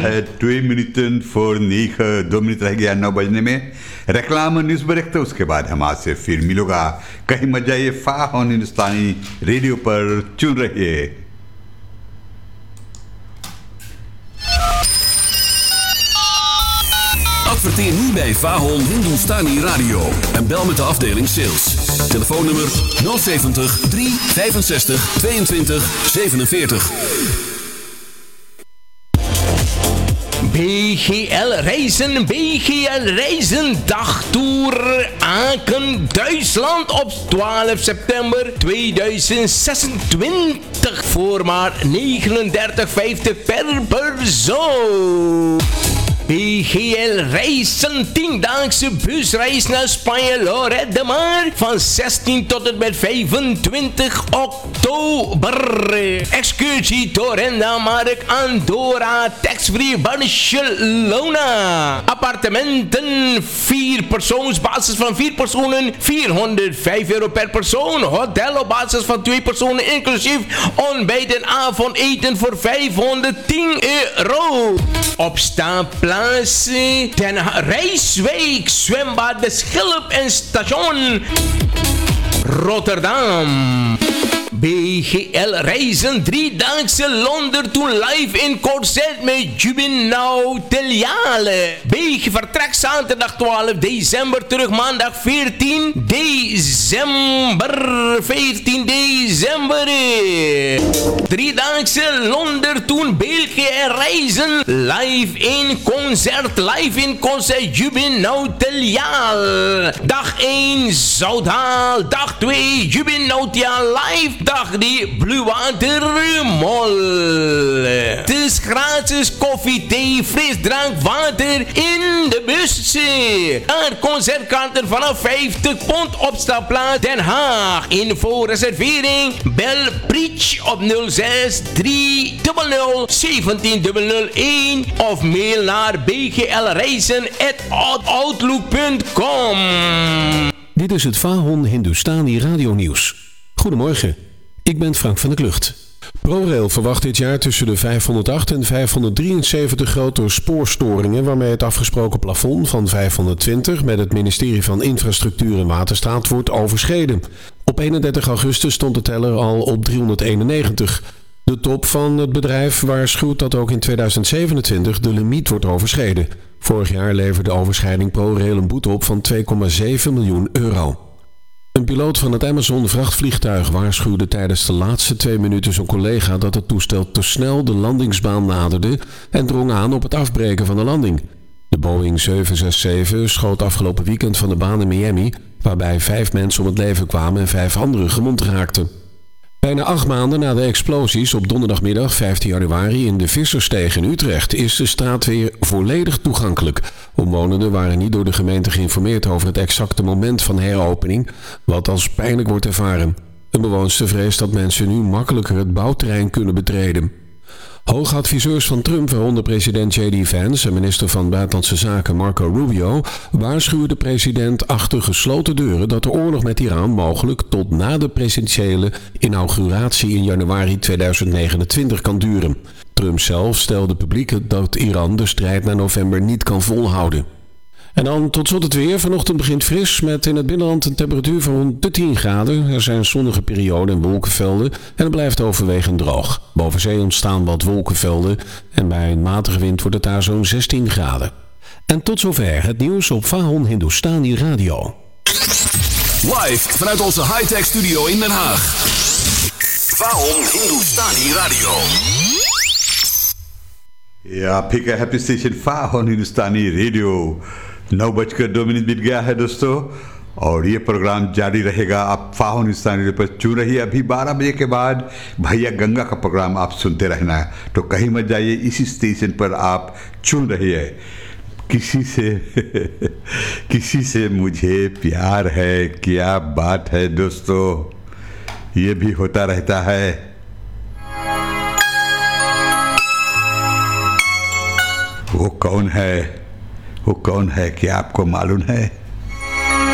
है 2 minuten voor 9, 2 मिनट रह गया 9 बजने में. रेक्लाम न्यूज़ ब्रेक तो उसके बाद हम आपसे फिर मिलूंगा. कहीं मत जाइए, फाहोन हिंदुस्तानी रेडियो पर चुन रहिए. Adverteer nu bij Fahon Hindustani Radio en bel met de afdeling sales. Telefoonnummer 070 365 22 47. BGL Reizen, dagtoer Aken, Duitsland op 12 september 2026 voor maar 39,50 per persoon. BGL Reizen, 10-daagse busreis naar Spanje, Lloret de Mar van 16 tot en met 25 oktober. Excursie Torrenda, Mark, Andorra, tax-free Barcelona. Appartementen, 4 persoons, basis van 4 personen, €405 per persoon. Hotel op basis van 2 personen, inclusief ontbijt en avondeten voor €510. Opstaanplaats Den Rijswijk, zwembad De Schilp en station Rotterdam. BGL Reizen, 3-daagse Londertour live in concert met Jubinau Teliale. BG vertrek zaterdag 12 december, terug maandag 14 december. 3-daagse Londertour BGL Reizen, live in concert Jubinau Teliale. Dag 1 Zouthaal, dag 2 Jubinau Teliale live. Dag die Bluewater Mall. Het is gratis koffie, thee, frisdrank, water in de bus. Daar concertkaarten vanaf £50 opstapplaats Den Haag. Info reservering bel Preach op 06 300 17001 of mail naar bglreizen@outlook.com. Dit is het Fahon Hindustani Radio Nieuws. Goedemorgen. Ik ben Frank van der Klucht. ProRail verwacht dit jaar tussen de 508 en 573 grote spoorstoringen, waarmee het afgesproken plafond van 520 met het ministerie van Infrastructuur en Waterstaat wordt overschreden. Op 31 augustus stond de teller al op 391. De top van het bedrijf waarschuwt dat ook in 2027 de limiet wordt overschreden. Vorig jaar leverde de overschrijding ProRail een boete op van €2,7 miljoen. Een piloot van het Amazon vrachtvliegtuig waarschuwde tijdens de laatste 2 minuten zijn collega dat het toestel te snel de landingsbaan naderde en drong aan op het afbreken van de landing. De Boeing 767 schoot afgelopen weekend van de baan in Miami, waarbij 5 mensen om het leven kwamen en 5 anderen gewond raakten. Bijna 8 maanden na de explosies op donderdagmiddag 15 januari in de Vissersteeg in Utrecht is de straat weer volledig toegankelijk. Omwonenden waren niet door de gemeente geïnformeerd over het exacte moment van heropening, wat als pijnlijk wordt ervaren. Een bewoonster vreest dat mensen nu makkelijker het bouwterrein kunnen betreden. Hoge adviseurs van Trump, waaronder president J.D. Vance en minister van Buitenlandse Zaken Marco Rubio, waarschuwen de president achter gesloten deuren dat de oorlog met Iran mogelijk tot na de presidentiële inauguratie in januari 2029 kan duren. Trump zelf stelde publiek dat Iran de strijd naar november niet kan volhouden. En dan tot slot het weer. Vanochtend begint fris met in het binnenland een temperatuur van rond de 10 graden. Er zijn zonnige perioden en wolkenvelden en het blijft overwegend droog. Boven zee ontstaan wat wolkenvelden en bij een matige wind wordt het daar zo'n 16 graden. En tot zover het nieuws op Fahon Hindustani Radio. Live vanuit onze high-tech studio in Den Haag. Fahon Hindustani Radio. या फिर happy station फाहोन हिंदुस्तानी रेडियो 9:02 बीत गया है दोस्तों, और ये प्रोग्राम जारी रहेगा. आप फाहोन हिंदुस्तानी रेडियो पर चुन रही है. अभी 12 बजे के बाद भैया गंगा का प्रोग्राम आप सुनते रहना, तो कहीं मत जाइए. इसी स्टेशन पर आप चुन रही है. किसी से मुझे प्यार है, क्या बात है दोस्तों, ये भी होता रहता है. वो कौन है क्या आपको मालूम है?